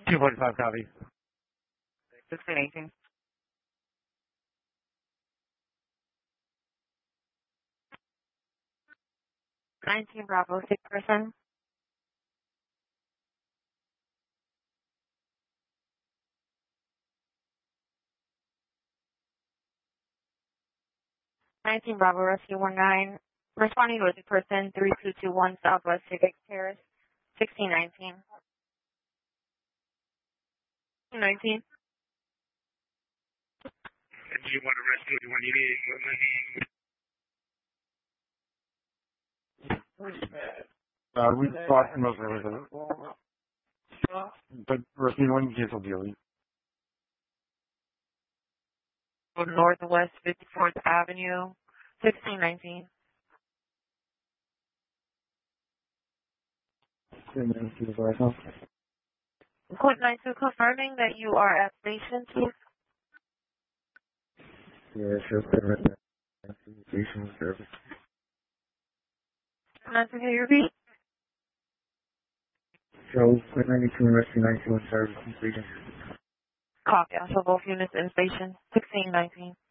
245 copy. 1618. 19 Bravo, 6 person. 19 Bravo, Rescue 19. Responding to a person, 3221 Southwest Civic Terrace, 1619. 19. Do you want to rescue? Do you want we thought him over but rescue one canceled the elite. Northwest 54th Avenue, 1619. Code 92 confirming that you are at station, chief. Yeah, sure. Station service. 92, can you repeat? Show Code 92 and Rescue 92 in service completion. Copy. I'll show both units in station, 1619.